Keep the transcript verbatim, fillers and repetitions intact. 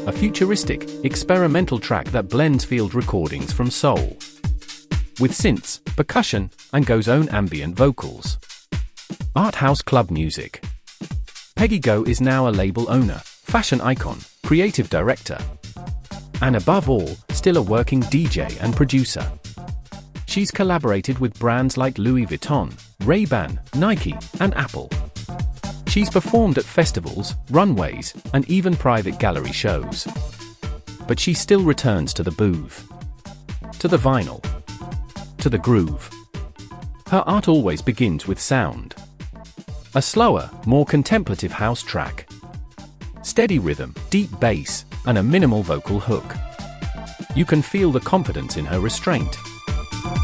a futuristic, experimental track that blends field recordings from soul with synths, percussion, and Go's own ambient vocals. Art house club music. Peggy Go is now a label owner, fashion icon, creative director, and above all, still a working D J and producer. She's collaborated with brands like Louis Vuitton, Ray-Ban, Nike, and Apple. She's performed at festivals, runways, and even private gallery shows. But she still returns to the booth, to the vinyl, to the groove. Her art always begins with sound. A slower, more contemplative house track. Steady rhythm, deep bass, and a minimal vocal hook. You can feel the confidence in her restraint.